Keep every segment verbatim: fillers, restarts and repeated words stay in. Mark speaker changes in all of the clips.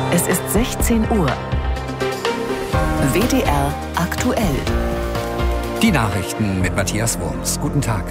Speaker 1: Es ist sechzehn Uhr. W D R aktuell.
Speaker 2: Die Nachrichten mit Matthias Wurms. Guten Tag.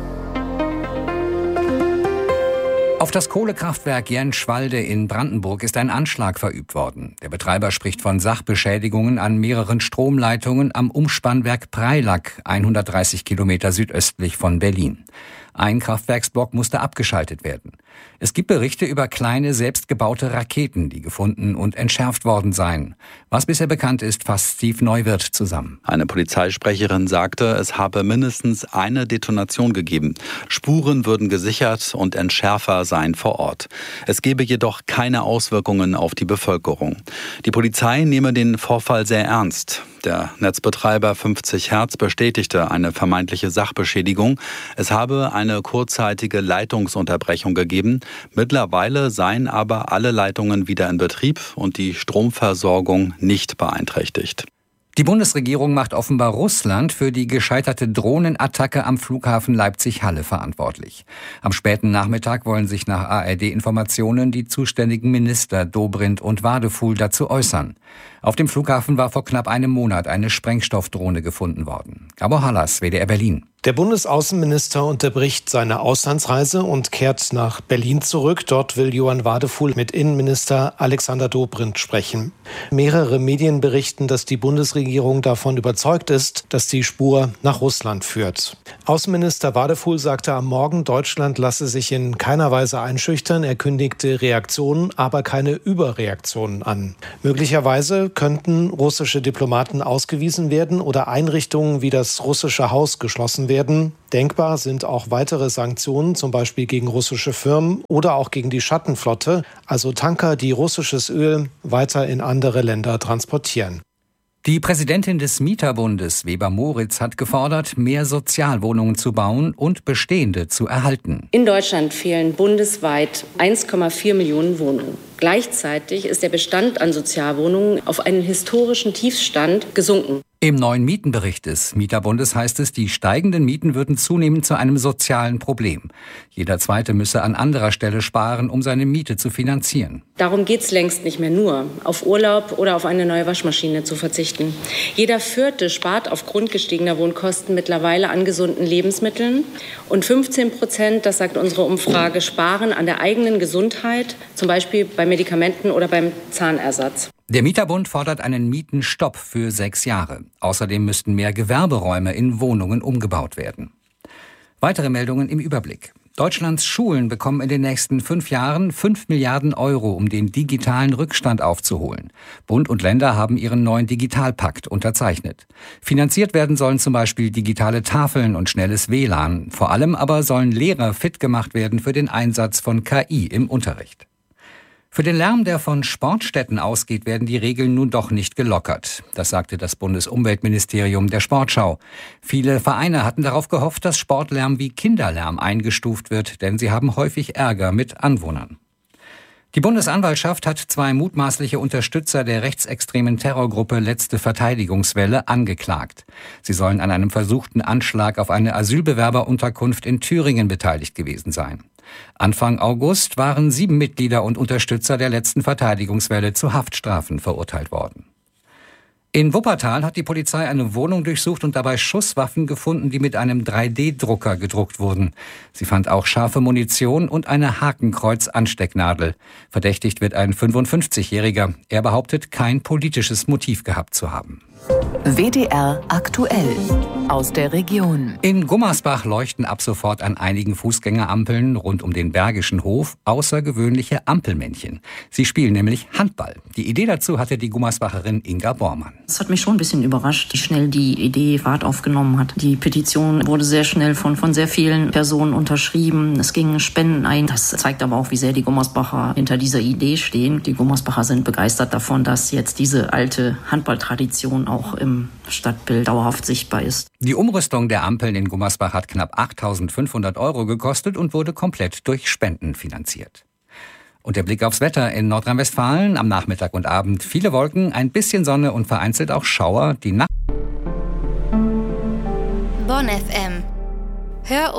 Speaker 2: Auf das Kohlekraftwerk Jänschwalde in Brandenburg ist ein Anschlag verübt worden. Der Betreiber spricht von Sachbeschädigungen an mehreren Stromleitungen am Umspannwerk Preilack, hundertdreißig Kilometer südöstlich von Berlin. Ein Kraftwerksblock musste abgeschaltet werden. Es gibt Berichte über kleine, selbstgebaute Raketen, die gefunden und entschärft worden seien. Was bisher bekannt ist, fasst Steve Neuwirth zusammen.
Speaker 3: Eine Polizeisprecherin sagte, es habe mindestens eine Detonation gegeben. Spuren würden gesichert und Entschärfer seien vor Ort. Es gebe jedoch keine Auswirkungen auf die Bevölkerung. Die Polizei nehme den Vorfall sehr ernst. Der Netzbetreiber fünfzig Hertz bestätigte eine vermeintliche Sachbeschädigung. Es habe eine kurzzeitige Leitungsunterbrechung gegeben. Mittlerweile seien aber alle Leitungen wieder in Betrieb und die Stromversorgung nicht beeinträchtigt.
Speaker 2: Die Bundesregierung macht offenbar Russland für die gescheiterte Drohnenattacke am Flughafen Leipzig-Halle verantwortlich. Am späten Nachmittag wollen sich nach A R D-Informationen die zuständigen Minister Dobrindt und Wadefuhl dazu äußern. Auf dem Flughafen war vor knapp einem Monat eine Sprengstoffdrohne gefunden worden. Gabor Hallas, W D R Berlin.
Speaker 4: Der Bundesaußenminister unterbricht seine Auslandsreise und kehrt nach Berlin zurück. Dort will Johann Wadefuhl mit Innenminister Alexander Dobrindt sprechen. Mehrere Medien berichten, dass die Bundesregierung davon überzeugt ist, dass die Spur nach Russland führt. Außenminister Wadefuhl sagte am Morgen, Deutschland lasse sich in keiner Weise einschüchtern. Er kündigte Reaktionen, aber keine Überreaktionen an. Möglicherweise könnten russische Diplomaten ausgewiesen werden oder Einrichtungen wie das russische Haus geschlossen werden. Denkbar sind auch weitere Sanktionen, zum Beispiel gegen russische Firmen oder auch gegen die Schattenflotte, also Tanker, die russisches Öl weiter in andere Länder transportieren.
Speaker 2: Die Präsidentin des Mieterbundes, Weber Moritz, hat gefordert, mehr Sozialwohnungen zu bauen und bestehende zu erhalten.
Speaker 5: In Deutschland fehlen bundesweit eins Komma vier Millionen Wohnungen. Gleichzeitig ist der Bestand an Sozialwohnungen auf einen historischen Tiefstand gesunken.
Speaker 2: Im neuen Mietenbericht des Mieterbundes heißt es, die steigenden Mieten würden zunehmend zu einem sozialen Problem. Jeder Zweite müsse an anderer Stelle sparen, um seine Miete zu finanzieren.
Speaker 5: Darum geht es längst nicht mehr nur, auf Urlaub oder auf eine neue Waschmaschine zu verzichten. Jeder Vierte spart aufgrund gestiegener Wohnkosten mittlerweile an gesunden Lebensmitteln. Und fünfzehn Prozent, das sagt unsere Umfrage, sparen an der eigenen Gesundheit, zum Beispiel bei Medikamenten oder beim Zahnersatz.
Speaker 2: Der Mieterbund fordert einen Mietenstopp für sechs Jahre. Außerdem müssten mehr Gewerberäume in Wohnungen umgebaut werden. Weitere Meldungen im Überblick. Deutschlands Schulen bekommen in den nächsten fünf Jahren fünf Milliarden Euro, um den digitalen Rückstand aufzuholen. Bund und Länder haben ihren neuen Digitalpakt unterzeichnet. Finanziert werden sollen zum Beispiel digitale Tafeln und schnelles W L A N. Vor allem aber sollen Lehrer fit gemacht werden für den Einsatz von K I im Unterricht. Für den Lärm, der von Sportstätten ausgeht, werden die Regeln nun doch nicht gelockert. Das sagte das Bundesumweltministerium der Sportschau. Viele Vereine hatten darauf gehofft, dass Sportlärm wie Kinderlärm eingestuft wird, denn sie haben häufig Ärger mit Anwohnern. Die Bundesanwaltschaft hat zwei mutmaßliche Unterstützer der rechtsextremen Terrorgruppe Letzte Verteidigungswelle angeklagt. Sie sollen an einem versuchten Anschlag auf eine Asylbewerberunterkunft in Thüringen beteiligt gewesen sein. Anfang August waren sieben Mitglieder und Unterstützer der Letzten Verteidigungswelle zu Haftstrafen verurteilt worden. In Wuppertal hat die Polizei eine Wohnung durchsucht und dabei Schusswaffen gefunden, die mit einem drei D Drucker gedruckt wurden. Sie fand auch scharfe Munition und eine Hakenkreuz-Anstecknadel. Verdächtigt wird ein fünfundfünfzigjähriger. Er behauptet, kein politisches Motiv gehabt zu haben.
Speaker 1: W D R aktuell aus der Region.
Speaker 2: In Gummersbach leuchten ab sofort an einigen Fußgängerampeln rund um den Bergischen Hof außergewöhnliche Ampelmännchen. Sie spielen nämlich Handball. Die Idee dazu hatte die Gummersbacherin Inga Bormann.
Speaker 6: Das hat mich schon ein bisschen überrascht, wie schnell die Idee Fahrt aufgenommen hat. Die Petition wurde sehr schnell von, von sehr vielen Personen unterschrieben. Es gingen Spenden ein. Das zeigt aber auch, wie sehr die Gummersbacher hinter dieser Idee stehen. Die Gummersbacher sind begeistert davon, dass jetzt diese alte Handballtradition auch im Stadtbild dauerhaft sichtbar ist.
Speaker 2: Die Umrüstung der Ampeln in Gummersbach hat knapp achttausendfünfhundert Euro gekostet und wurde komplett durch Spenden finanziert. Und der Blick aufs Wetter in Nordrhein-Westfalen am Nachmittag und Abend. Viele Wolken, ein bisschen Sonne und vereinzelt auch Schauer. Die Nacht.
Speaker 7: Bonn F M. Hör